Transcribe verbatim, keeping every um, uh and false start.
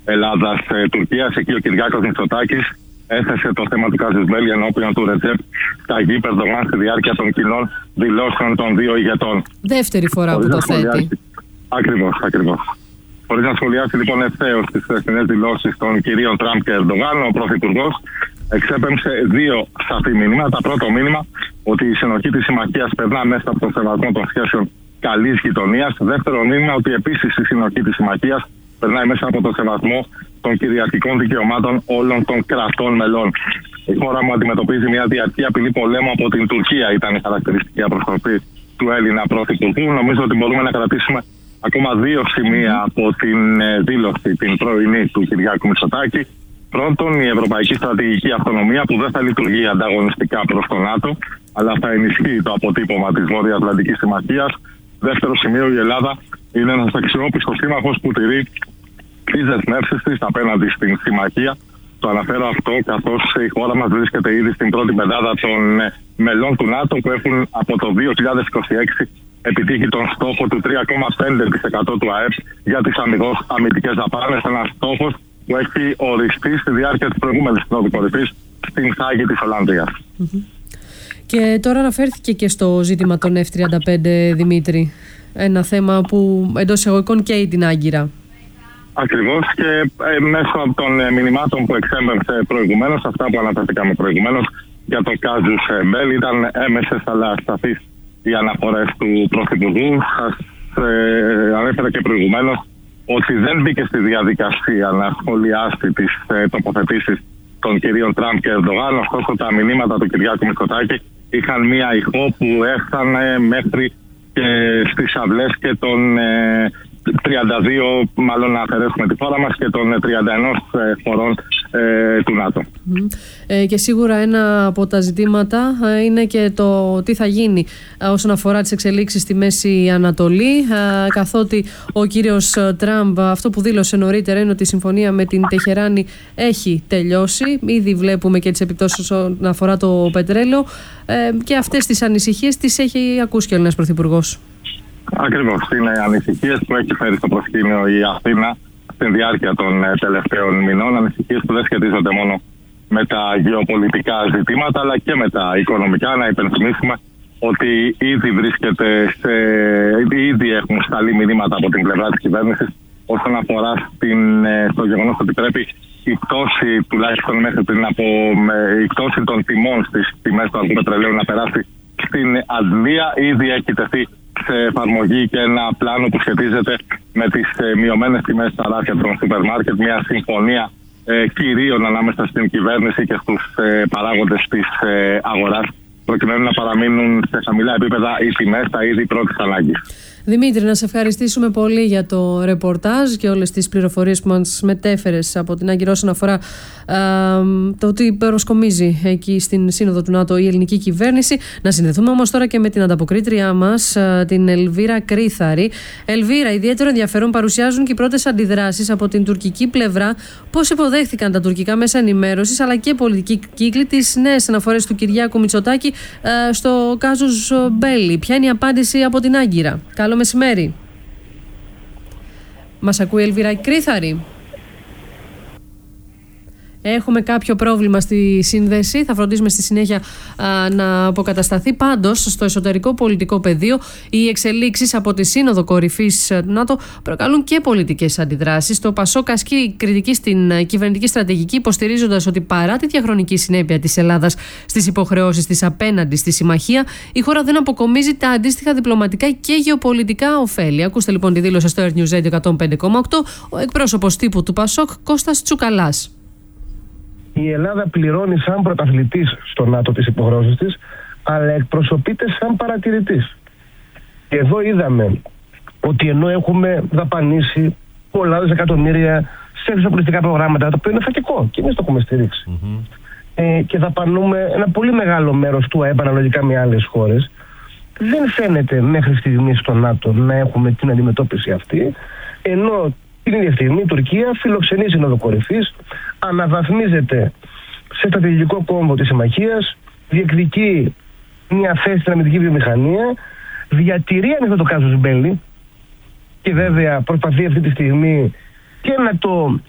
Ελλάδας-Τουρκίας. Εκεί ο Κυριάκος Μητσοτάκης έθεσε το θέμα του Κάζους Μπέλη ενώπιον του Ρετζέπ Ταγίπ Ερντογάν στη διάρκεια των κοινών δηλώσεων των δύο ηγετών. Δεύτερη φορά που το θέτει. Ακριβώς, ακριβώς. Χωρίς να σχολιάσει λοιπόν ευθέως τις χθεσινές δηλώσεις των κυρίων Τραμπ και Ερντογάν, ο Πρωθυπουργός εξέπεμψε δύο σαφή μήνυματα. Πρώτο μήνυμα, ότι η συνοχή της συμμαχίας περνά μέσα από τον σεβασμό των σχέσεων καλής γειτονίας. Δεύτερο μήνυμα, ότι επίσης η συνοχή της συμμαχίας περνάει μέσα από τον σεβασμό των κυριαρχικών δικαιωμάτων όλων των κρατών μελών. Η χώρα μου αντιμετωπίζει μια διαρκή απειλή πολέμου από την Τουρκία, ήταν η χαρακτηριστική αποστροφή του Έλληνα Πρωθυπουργού. Νομίζω ότι μπορούμε να κρατήσουμε ακόμα δύο σημεία από την δήλωση την πρωινή του Κυριάκου Μητσοτάκη. Πρώτον, η ευρωπαϊκή στρατηγική αυτονομία που δεν θα λειτουργεί ανταγωνιστικά προς το ΝΑΤΟ, αλλά θα ενισχύει το αποτύπωμα της Βόρειο-Ατλαντικής Συμμαχίας. Δεύτερο σημείο, η Ελλάδα είναι ένας αξιόπιστος σύμμαχος που τηρεί τις δεσμεύσεις της απέναντι στην συμμαχία. Το αναφέρω αυτό καθώς η χώρα μας βρίσκεται ήδη στην πρώτη πεντάδα των μελών του ΝΑΤΟ που έχουν από το δύο χιλιάδες είκοσι έξι επιτύχει τον στόχο του τρία κόμμα πέντε τοις εκατό του ΑΕΠ για τις αμυγός αμυντικές δαπάνες. Ένας στόχος που έχει οριστεί στη διάρκεια της προηγούμενης συνόδου κορυφής στην Χάγη της Ολλανδίας. Mm-hmm. Και τώρα αναφέρθηκε και στο ζήτημα των εφ τριάντα πέντε, Δημήτρη. Ένα θέμα που εντός εισαγωγικών καίει την Άγκυρα. Ακριβώς, και ε, μέσω από των ε, μηνυμάτων που εξέμπερσε προηγουμένως, αυτά που αναφερθήκαμε προηγουμένως για το Κάζους Μπέλη, ήταν έμεσες αλλά σαφείς οι αναφορές του Πρωθυπουργού. Σας ε, ανέφερα και προηγουμένως ότι δεν μπήκε στη διαδικασία να σχολιάσει τις ε, τοποθετήσεις των κυρίων Τραμπ και Ερντογάν. Ωστόσο, τα μηνύματα του Κυριάκου Μητσοτάκη είχαν μία ηχό που έφτανε μέχρι και στις αυλές και των ε, τριάντα δύο, μάλλον να αφαιρέσουμε τη χώρα μας, και των τριάντα ένα ε, χωρών ε, του ΝΑΤΟ. Mm. Ε, και σίγουρα ένα από τα ζητήματα ε, είναι και το τι θα γίνει ε, όσον αφορά τις εξελίξεις στη Μέση Ανατολή, ε, καθότι ο κύριος Τραμπ αυτό που δήλωσε νωρίτερα είναι ότι η συμφωνία με την Τεχεράνη έχει τελειώσει. Ήδη βλέπουμε και τις επιπτώσεις όσον αφορά το πετρέλαιο ε, και αυτές τις ανησυχίες τις έχει ακούσει και ο Έλληνας Πρωθυπουργός. Ακριβώς. Είναι ανησυχίες που έχει φέρει στο προσκήνιο η Αθήνα στην διάρκεια των τελευταίων μηνών. Ανησυχίες που δεν σχετίζονται μόνο με τα γεωπολιτικά ζητήματα, αλλά και με τα οικονομικά. Να υπενθυμίσουμε ότι ήδη βρίσκεται σε... ήδη έχουν σταλεί μηνύματα από την πλευρά της κυβέρνησης όσον αφορά στην... στο γεγονός ότι πρέπει η πτώση, τουλάχιστον μέχρι πριν από η πτώση των τιμών στις τιμές του αργού πετρελαίου να περάσει στην Αγγλία. Ήδη έχει τεθεί σε εφαρμογή και ένα πλάνο που σχετίζεται με τις ε, μειωμένες τιμές στα ράφια των σούπερ μάρκετ, μια συμφωνία ε, κυρίων ανάμεσα στην κυβέρνηση και στους ε, παράγοντες της ε, αγοράς, προκειμένου να παραμείνουν σε χαμηλά επίπεδα οι τιμές στα είδη πρώτης ανάγκης. Δημήτρη, να σε ευχαριστήσουμε πολύ για το ρεπορτάζ και όλες τις πληροφορίες που μας μετέφερες από την Άγκυρα όσον αφορά α, το ότι προσκομίζει εκεί στην Σύνοδο του ΝΑΤΟ η ελληνική κυβέρνηση. Να συνδεθούμε όμως τώρα και με την ανταποκρίτριά μας, α, την Ελβίρα Κρίθαρη. Ελβίρα, ιδιαίτερο ενδιαφέρον παρουσιάζουν και οι πρώτες αντιδράσεις από την τουρκική πλευρά. Πώς υποδέχθηκαν τα τουρκικά μέσα ενημέρωσης αλλά και πολιτικοί κύκλοι τις νέες αναφορές του Κυριάκου Μητσοτάκη α, στο Κάζους Μπέλη? Ποια είναι η απάντηση από την Άγκυρα? Καλό μεσημέρι. Μας ακούει η Ελβίρα Κρίθαρη? Έχουμε κάποιο πρόβλημα στη σύνδεση. Θα φροντίσουμε στη συνέχεια α, να αποκατασταθεί. Πάντως, στο εσωτερικό πολιτικό πεδίο, οι εξελίξεις από τη Σύνοδο Κορυφής του ΝΑΤΟ προκαλούν και πολιτικές αντιδράσεις. Το ΠΑΣΟΚ ασκεί κριτική στην κυβερνητική στρατηγική, υποστηρίζοντας ότι παρά τη διαχρονική συνέπεια της Ελλάδας στις υποχρεώσεις της απέναντι στη συμμαχία, η χώρα δεν αποκομίζει τα αντίστοιχα διπλωματικά και γεωπολιτικά ωφέλη. Ακούστε λοιπόν τη δήλωση στο Earth News Radio εκατόν πέντε κόμμα οκτώ ο εκπρόσωπος τύπου του ΠΑΣΟΚ, Κώστας Τσουκαλάς. Η Ελλάδα πληρώνει σαν πρωταθλητής στο ΝΑΤΟ τις υποχρεώσεις της, αλλά εκπροσωπείται σαν παρατηρητής. Και εδώ είδαμε ότι ενώ έχουμε δαπανίσει πολλά δισεκατομμύρια σε εξοπλιστικά προγράμματα, το οποίο είναι φατικό και εμείς το έχουμε στηρίξει, mm-hmm. ε, και δαπανούμε ένα πολύ μεγάλο μέρος του ΑΕΠ αναλογικά με άλλες χώρες, δεν φαίνεται μέχρι στιγμής στο ΝΑΤΟ να έχουμε την αντιμετώπιση αυτή, ενώ την ίδια στιγμή η Τουρκία φιλοξενεί Σύνοδο Κορυφής, αναβαθμίζεται σε στρατηγικό κόμβο της συμμαχίας, διεκδικεί μια θέση στην αμυντική βιομηχανία, διατηρεί ανοιχτό το Κάζους Μπέλη και βέβαια προσπαθεί αυτή τη στιγμή και να το